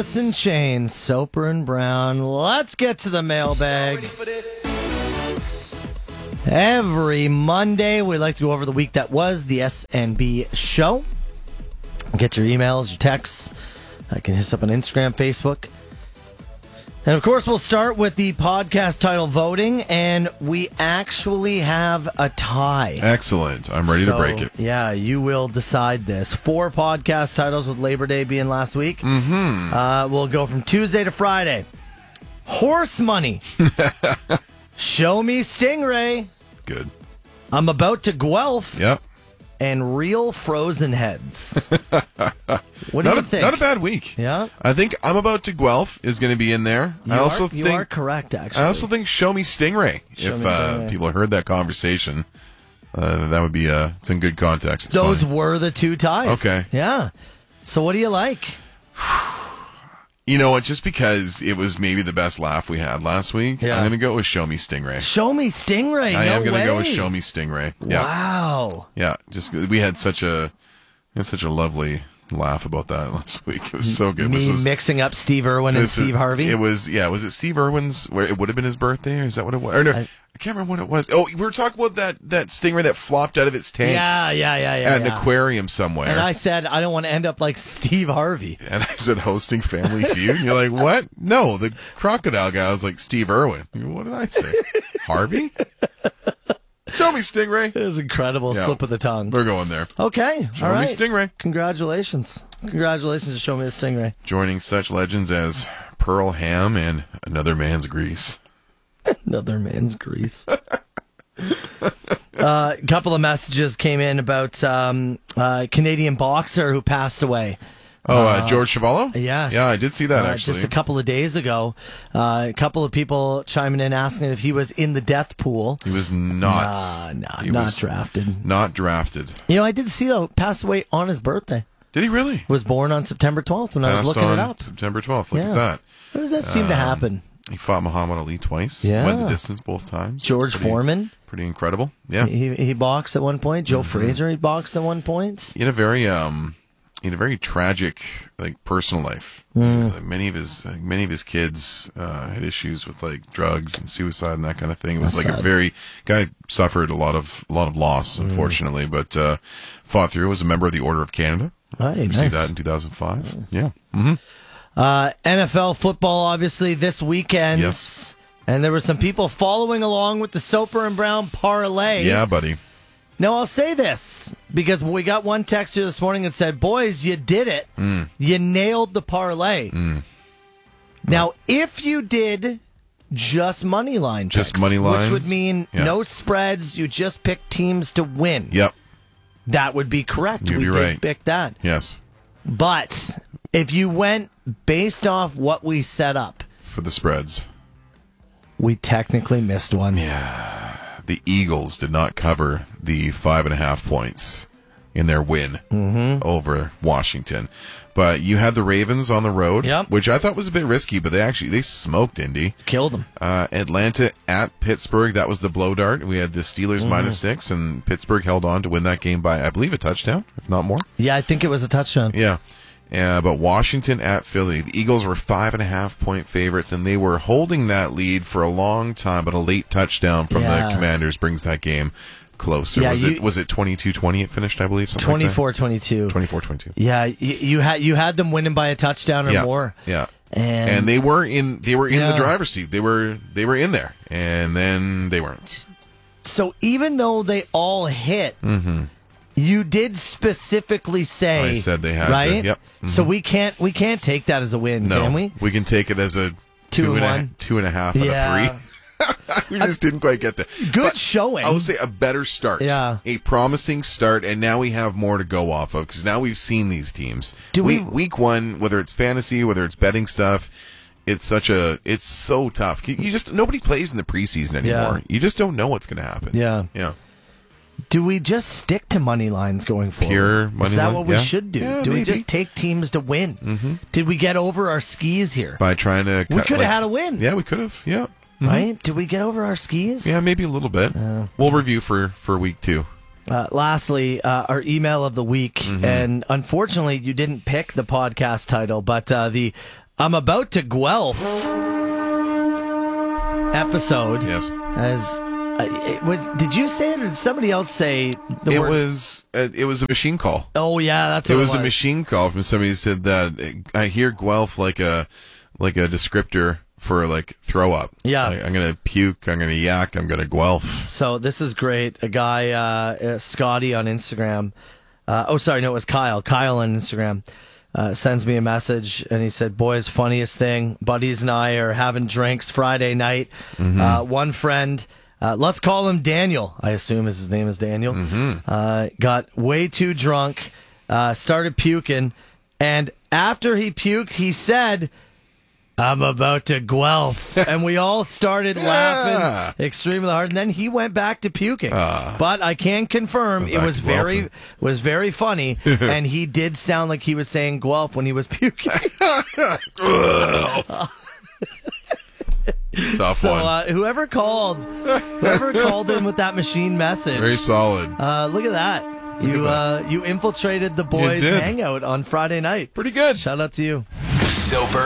Alice in Chains, Soper and Brown. Let's get to the mailbag. Every Monday, we like to go over the week that was, the SNB show. Get your emails, your texts. I can hit us up on Instagram, Facebook. And of course, we'll start with the podcast title voting, and we actually have a tie. Excellent. I'm ready to break it. Yeah, you will decide this. 4 podcast titles with Labor Day being last week. Mm-hmm. We'll go from Tuesday to Friday. Horse Money. Show Me Stingray. Good. I'm About to Guelph. Yep. And Real Frozen Heads. What do you think? Not a bad week. Yeah. I think I'm About to Guelph is going to be in there. You are correct, actually. I also think Show Me Stingray. If people heard that conversation, that would be it's in good context. It's Those funny. were the 2 ties. Okay. Yeah. So what do you like? You know what? Just because it was maybe the best laugh we had last week, Yeah. I'm going to go with Show Me Stingray. Show Me Stingray. I am going to go with Show Me Stingray. Yeah. Wow. Yeah. Just we had such a lovely laugh about that last week. It was so good. Mixing up Steve Irwin and Steve Harvey? It was, was it Steve Irwin's, where it would have been his birthday? Or is that what it was? Or no, I can't remember what it was. Oh, we were talking about that stingray that flopped out of its tank. Yeah. At an aquarium somewhere. And I said, I don't want to end up like Steve Harvey. And I said, hosting Family Feud. And you're like, what? No, the crocodile guy was like Steve Irwin. What did I say? Harvey? Show Me Stingray. It was incredible. Yeah. Slip of the tongue. We're going there. Okay. Show all right. Me Stingray. Congratulations to Show Me the Stingray. Joining such legends as Pearl Ham and Another Man's Grease. Another Man's Grease. A couple of messages came in about Canadian boxer who passed away. George Chuvalo? Yes. Yeah, I did see that, actually. Just a couple of days ago. A couple of people chiming in asking if he was in the death pool. He was not. Not drafted. Not drafted. You know, I did see, though, passed away on his birthday. Did he really? Was born on September 12th when I was looking it up. September 12th. Look at that. What does that seem to happen? He fought Muhammad Ali twice. Yeah. Went the distance both times. George Foreman. Pretty incredible. Yeah. He boxed at one point. Joe Frazier, he boxed at one point. He had a very tragic, personal life. Many of his kids had issues with drugs and suicide and that kind of thing. It was sad. Guy suffered a lot of loss, unfortunately, but fought through. Was a member of the Order of Canada. Hey, Received nice. that in 2005. Nice. Yeah. Mm-hmm. NFL football, obviously, this weekend. Yes. And there were some people following along with the Soper and Brown parlay. Yeah, buddy. Now, I'll say this, because we got one text here this morning that said, boys, you did it. You nailed the parlay. Now, if you did just money line picks, Just money lines? which would mean no spreads, you just pick teams to win. Yep. That would be correct. You'd we be did right. pick that. Yes. But if you went based off what we set up, For the spreads. we technically missed one. Yeah. The Eagles did not cover the 5.5 points in their win over Washington. But you had the Ravens on the road, which I thought was a bit risky, but they smoked Indy. Killed them. Atlanta at Pittsburgh, that was the blow dart. We had the Steelers -6, and Pittsburgh held on to win that game by, I believe, a touchdown, if not more. Yeah, I think it was a touchdown. Yeah. But Washington at Philly, the Eagles were 5.5 point favorites, and they were holding that lead for a long time, but a late touchdown from the Commanders brings that game closer. Yeah, was it 22-20 it finished, I believe? 24-22. 24-22. Yeah, you had them winning by a touchdown or more. Yeah. And they were in the driver's seat. They were in there, and then they weren't. So even though they all hit, you did specifically say I said they had right? to. Yep. So we can't take that as a win, can we? We can take it as a 2.5 out of 3. We just didn't quite get there. Good showing. I would say a better start. Yeah. A promising start, and now we have more to go off of, because now we've seen these teams. Week one, whether it's fantasy, whether it's betting stuff, it's so tough. Nobody plays in the preseason anymore. Yeah. You just don't know what's going to happen. Yeah. Yeah. Do we just stick to money lines going forward? Pure money Is that line? what we Yeah. should do? Yeah, do we maybe. just take teams to win? Did we get over our skis here? By trying to We could have had a win. Yeah, we could have. Yeah. Right? Did we get over our skis? Yeah, maybe a little bit. We'll review for week 2. Lastly, our email of the week, and unfortunately, you didn't pick the podcast title, but the I'm about to Guelph episode. Yes. Did you say it or did somebody else say the word? It was a machine call. Oh, yeah, that's what it was. It was a machine call from somebody who said that I hear Guelph like a descriptor for like throw up. Yeah. Like, I'm going to puke, I'm going to yak, I'm going to Guelph. So this is great. A guy, Scotty on Instagram. It was Kyle. Kyle on Instagram. Sends me a message and he said, boys, funniest thing, buddies and I are having drinks Friday night. One friend, let's call him Daniel, I assume his name is Daniel, got way too drunk, started puking, and after he puked, he said, I'm about to Guelph. And we all started laughing extremely hard. And then he went back to puking. But I can confirm it was very funny. And he did sound like he was saying Guelph when he was puking. Tough one. Whoever called in with that machine message. Very solid. Look at that. You infiltrated the boys' hangout on Friday night. Pretty good. Shout out to you. Soper